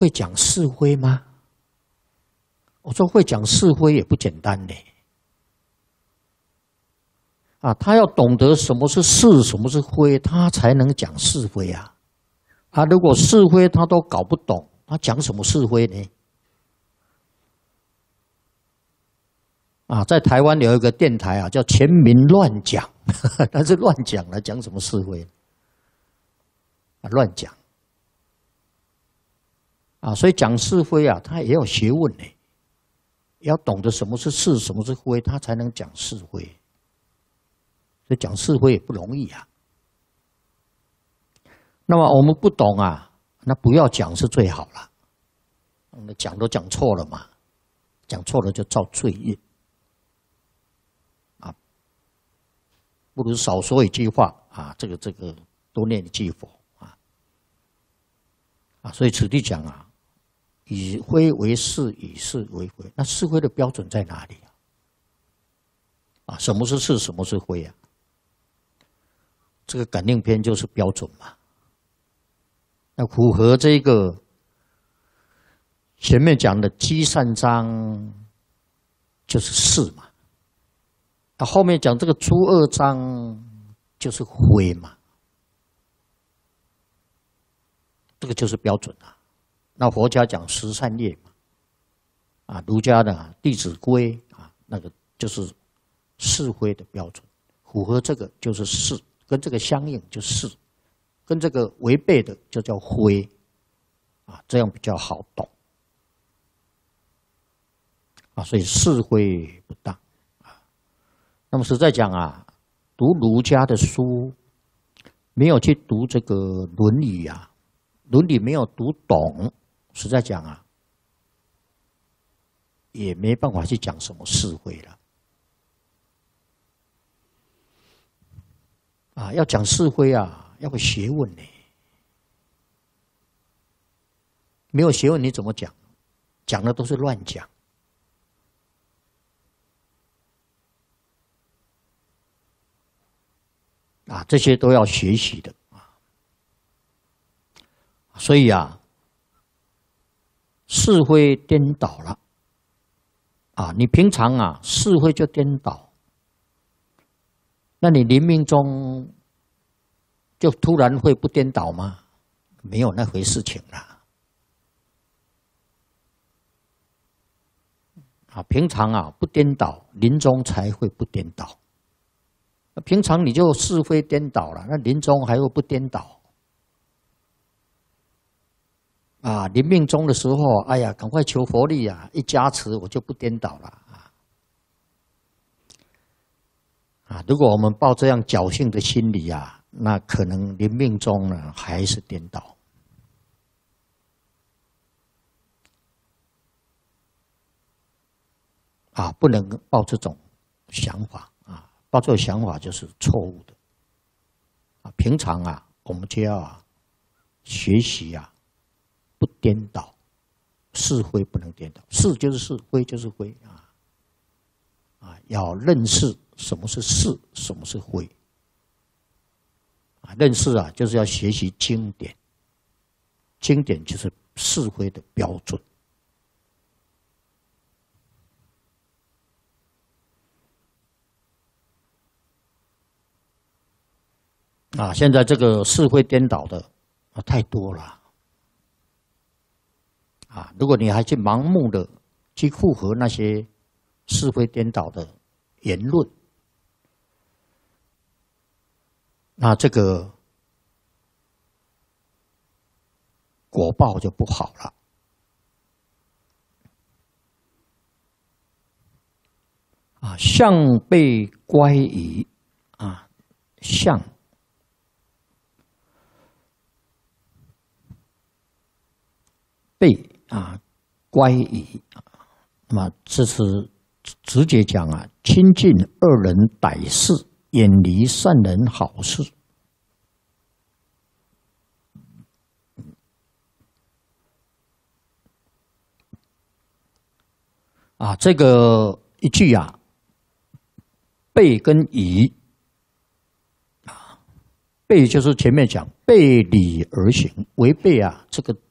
会讲是非吗？我说会讲是非也不简单呢。啊，他要懂得什么是是，什么是非，他才能讲是非啊。啊，如果是非他都搞不懂，他讲什么是非呢？啊，在台湾有一个电台啊，叫全民乱讲，他是乱讲了，讲什么是非？啊，乱讲。啊，所以讲是非啊，他也要学问呢，要懂得什么是是，什么是非，他才能讲是非。所以讲是非也不容易啊。那么我们不懂啊，那不要讲是最好了。我们讲都讲错了嘛，讲错了就造罪业。啊，不如少说一句话啊，这个多念一句佛啊。啊，所以此地讲啊。以非为是，以是为非。那是非的标准在哪里啊？啊，什么是是，什么是非啊？这个感应篇就是标准嘛。那符合这个前面讲的积善章，就是是嘛。那后面讲这个诸恶章，就是非嘛。这个就是标准啊。那佛家讲十善业嘛，啊，儒家的《弟子规》啊，那个就是是非的标准，符合这个就是是，跟这个相应就是是，跟这个违背的就叫非，啊，这样比较好懂，啊，所以是非不当啊。那么实在讲啊，读儒家的书，没有去读这个《论语》啊，《论语》没有读懂。实在讲啊，也没办法去讲什么是非了。啊，要讲是非啊，要有学问呢。没有学问你怎么讲？讲的都是乱讲。啊，这些都要学习的啊。所以啊。是非颠倒了，啊，你平常啊是非就颠倒，那你临命中就突然会不颠倒吗？没有那回事情啦。啊，平常啊不颠倒，临终才会不颠倒。平常你就是非颠倒了，那临终还会不颠倒？啊，临命终的时候，哎呀，赶快求佛力啊！一加持，我就不颠倒了啊！啊，如果我们抱这样侥幸的心理啊，那可能临命终呢还是颠倒。啊，不能抱这种想法啊！抱这种想法就是错误的。啊，平常啊，我们就要学习啊。不颠倒，是非不能颠倒，是就是是，非就是非啊！啊，要认识什么是是，什么是非。啊，认识啊，就是要学习经典，经典就是是非的标准。啊，现在这个是非颠倒的啊太多了。啊，如果你还去盲目的去附和那些是非颠倒的言论，那这个果报就不好了。啊，相被乖疑啊，相被乖疑，那么这是直接讲啊，亲近恶人歹事，远离善人好事。啊，这个一句啊，背跟疑啊，背就是前面讲背理而行，违背啊，这个